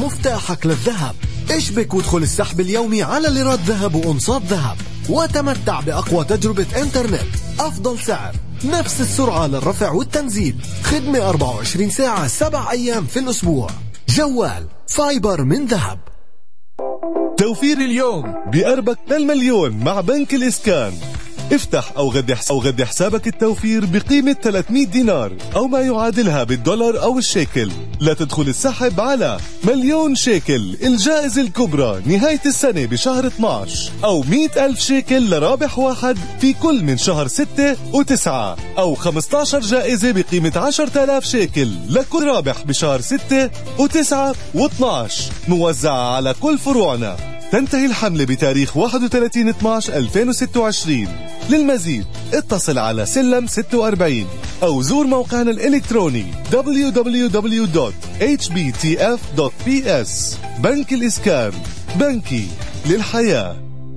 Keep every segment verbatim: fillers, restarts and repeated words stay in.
مفتاحك للذهب. اشبك وادخل السحب اليومي على ليرات ذهب وأنصات ذهب، وتمتع بأقوى تجربة انترنت، أفضل سعر، نفس السرعة للرفع والتنزيل، خدمة أربعة وعشرين ساعة سبع أيام في الأسبوع. جوال فايبر من ذهب. توفير اليوم بقربك للمليون مع بنك الإسكان. افتح أو غد أو غد حسابك التوفير بقيمة ثلاثمئة دينار أو ما يعادلها بالدولار أو الشيكل. لا تدخل السحب على مليون شيكل الجائزة الكبرى نهاية السنة بشهر اثناشر، أو مئة ألف شيكل لرابح واحد في كل من شهر ستة وتسعة، أو خمسة عشر جائزة بقيمة عشرة آلاف شيكل لكل رابح بشهر ستة وتسعة واثناشر، موزعة على كل فروعنا. تنتهي الحملة بتاريخ واحد وثلاثين اثناشر ألفين وستة وعشرين. للمزيد اتصل على سلم ستة وأربعين أو زور موقعنا الإلكتروني دبليو دبليو دبليو دوت إتش بي تي إف دوت بي إس. بنك الإسكان، بنكي للحياة.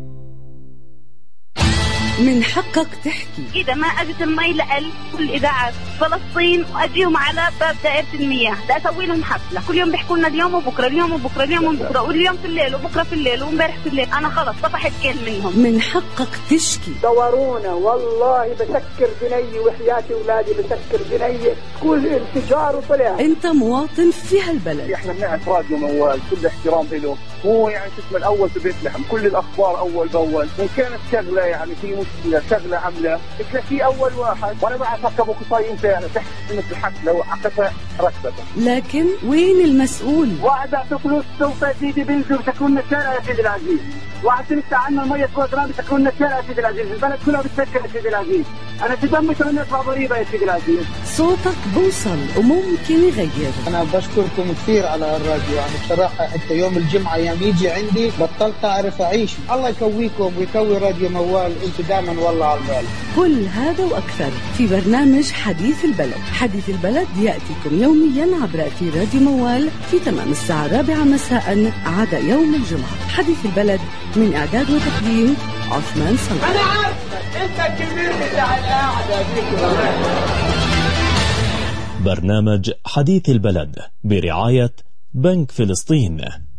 من حقك تحكي. إذا ما أجت المي لقل كل إذاعات فلسطين وأجيهم على باب دائرة المياه، بدي أسوي لهم حفلة. كل يوم بيحكوا لنا اليوم وبكرة، اليوم وبكرة، اليوم وبكرة، واليوم في الليل وبكرة في الليل ومبارح في الليل. أنا خلص طفحت كل منهم. من حقك تشكي. دورونا والله بسكر بني وحياتي أولادي بسكر بني، كل انفجار وطلع. أنت مواطن في هالبلد. إحنا بنعرف راديو موال كل احترام له، هو يعني اسمه الأول في بيت لحم، كل الأخبار أول بأول، وإن كانت شغلة يعني في مشكلة شغلة عملة تلاقيه أول واحد. وأنا بعرف أركبه قصاي أنت يعني تحت سنة الحق لو عقدتها ركبتها. لكن وين المسؤول؟ واحد أعطي فلوس سوف يزيد بنزل وتكون الشارع يا سيدي العزيز، واحد تنسى عنا المية بروجرام تكون الشارع يا سيدي العزيز، البلد كلها بتسكر يا سيدي العزيز. أنا تدمت من يطلع ضريبة يا سيدي العزيز. صوتك بوصل وممكن يغير. أنا بشكركم كثير على الراديو، يعني بصراحة حتى يوم الجمعة يوم يجي عندي بطلت أعرف أعيش. الله يكويكم ويكوي راديو موال، أنتوا دائما والله على البال. كل هذا وأكثر في برنامج حديث البلد. حديث البلد يأتيكم يوميا عبر أثير راديو موال في تمام الساعة الرابعة مساء عدا يوم الجمعة. حديث البلد من إعداد وتقديم عثمان صلاح. أنا عارف أنت الكبير بتاع القاعدة دي. برنامج حديث البلد برعاية بنك فلسطين.